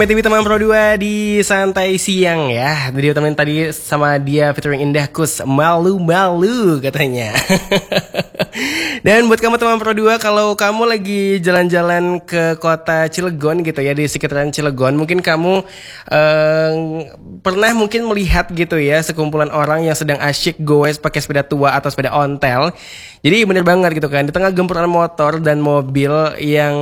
PTV teman Pro 2 di santai siang ya. Jadi teman tadi sama dia featuring Indah Kus, malu-malu katanya. Dan buat kamu teman Pro 2, kalau kamu lagi jalan-jalan ke kota Cilegon gitu ya, di sekitaran Cilegon, mungkin kamu pernah mungkin melihat gitu ya, sekumpulan orang yang sedang asyik goes pakai sepeda tua atau sepeda ontel. Jadi bener banget gitu kan, di tengah gempuran motor dan mobil yang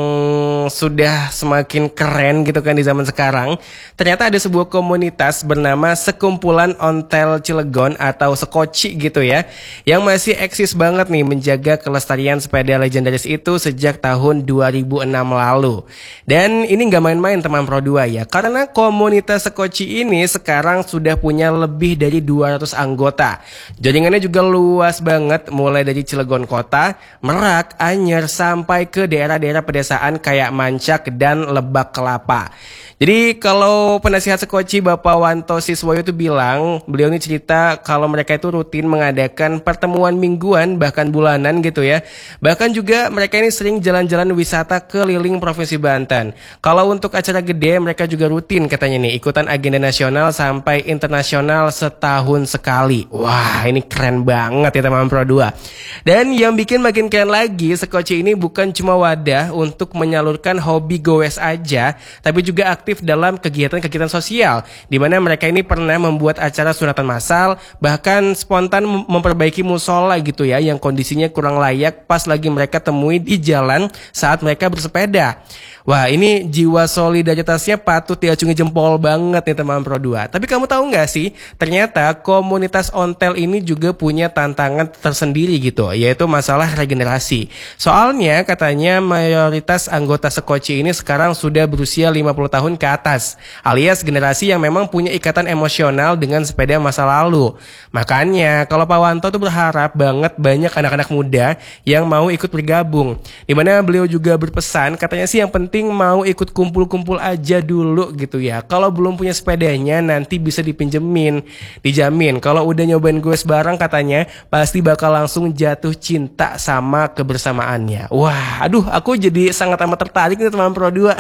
sudah semakin keren gitu kan di zaman sekarang, ternyata ada sebuah komunitas bernama Sekumpulan Ontel Cilegon atau Sekoci gitu ya, yang masih eksis banget nih menjaga kelestarian sepeda legendaris itu sejak tahun 2006 lalu. Dan ini gak main-main teman Pro 2 ya, karena komunitas Sekoci ini sekarang sudah punya lebih dari 200 anggota. Jaringannya juga luas banget, mulai dari Cilegon Kota, Merak, Anyer, sampai ke daerah-daerah pedesaan kayak Mancak dan Lebak Kelapa. Jadi kalau penasihat Sekoci Bapak Wanto Siswoyo itu bilang, beliau ini cerita kalau mereka itu rutin mengadakan pertemuan mingguan bahkan bulanan gitu ya. Bahkan juga mereka ini sering jalan-jalan wisata keliling Provinsi Banten. Kalau untuk acara gede mereka juga rutin katanya nih ikutan agenda nasional sampai internasional setahun sekali. Wah, ini keren banget ya teman Pro 2. Dan yang bikin makin keren lagi, Sekoci ini bukan cuma wadah untuk menyalurkan hobi goes aja, tapi juga aktif dalam kegiatan-kegiatan sosial, di mana mereka ini pernah membuat acara sunatan massal, bahkan spontan memperbaiki musola gitu ya, yang kondisinya kurang layak pas lagi mereka temui di jalan saat mereka bersepeda. Wah, ini jiwa solidaritasnya patut diacungi jempol banget nih teman Pro 2. Tapi kamu tahu nggak sih, ternyata komunitas ontel ini juga punya tantangan tersendiri gitu, yaitu masalah regenerasi. Soalnya katanya mayoritas anggota Sekoci ini sekarang sudah berusia 50 tahun ke atas, alias generasi yang memang punya ikatan emosional dengan sepeda masa lalu. Makanya kalau Pak Wanto tuh berharap banget banyak anak-anak muda yang mau ikut bergabung. Dimana beliau juga berpesan, katanya sih yang penting mau ikut kumpul-kumpul aja dulu gitu ya. Kalau belum punya sepedanya nanti bisa dipinjemin. Dijamin kalau udah nyobain goes bareng katanya pasti bakal langsung jatuh cinta sama kebersamaannya. Wah, aduh aku jadi sangat amat tertarik nih teman Pro 2.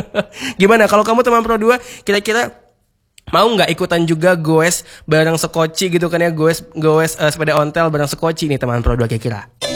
Gimana kalau kamu teman Pro 2, kira-kira mau nggak ikutan juga goes bareng Sekoci gitu kan ya, goes sepeda ontel bareng Sekoci nih teman Pro 2 kira-kira?